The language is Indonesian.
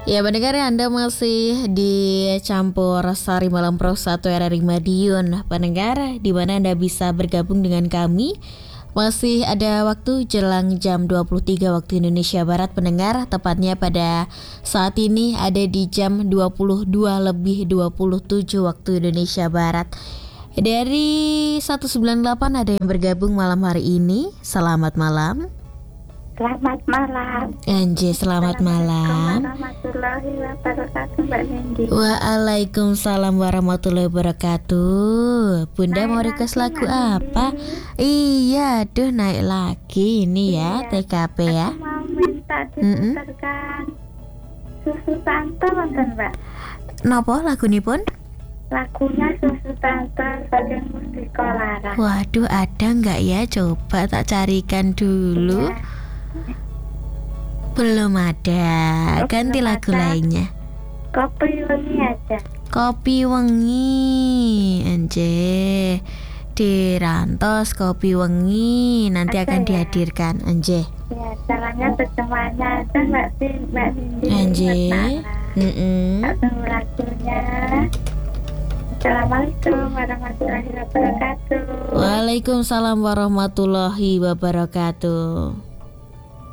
Ya pendengar, Anda masih di Campur Sari Malam Pro 1 RRI Madiun. Pendengar, di mana Anda bisa bergabung dengan kami. Masih ada waktu jelang jam 23 waktu Indonesia Barat, pendengar. Tepatnya pada saat ini ada di jam 22 lebih 27 waktu Indonesia Barat. Dari 198 ada yang bergabung malam hari ini. Selamat malam. Selamat malam. Anjay, selamat malam. Warahmatullahi wabarakatuh, Mbak Nindi. Waalaikumsalam warahmatullahi wabarakatuh. Bunda mau request lagu apa? Iya, aduh naik lagi ini ya, TKP ya. Aku mau minta diputarkan Susu Tante, Mbak. Napa lagunipun? Lagunya Susu Tante saking Mustiko Lara. Waduh, ada nggak ya? Coba tak carikan dulu. Ya. Belum ada. Ganti belum lagu ada. lainnya. Kopi wengi aja. Kopi wengi, Anje. Dirantos kopi wengi nanti Ada akan ya? dihadirkan, Anje. Ya, caranya semuanya aja Mbak Nindi. Anje. Tak tunggu lagunya. Assalamualaikum warahmatullahi wabarakatuh. Waalaikumsalam warahmatullahi wabarakatuh.